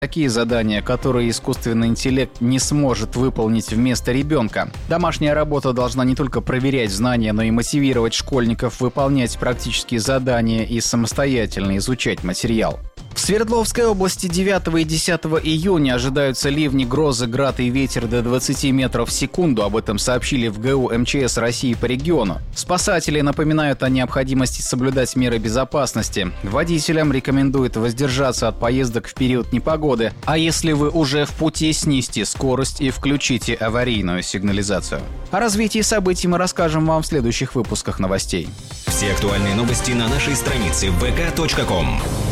Такие задания, которые искусственный интеллект не сможет выполнить вместо ребенка. Домашняя работа должна не только проверять знания, но и мотивировать школьников выполнять практические задания и самостоятельно изучать материал. В Свердловской области 9 и 10 июня ожидаются ливни, грозы, град и ветер до 20 метров в секунду. Об этом сообщили в ГУ МЧС России по региону. Спасатели напоминают о необходимости соблюдать меры безопасности. Водителям рекомендуют воздержаться от поездок в период непогоды. А если вы уже в пути, снизьте скорость и включите аварийную сигнализацию. О развитии событий мы расскажем вам в следующих выпусках новостей. Все актуальные новости на нашей странице vk.com.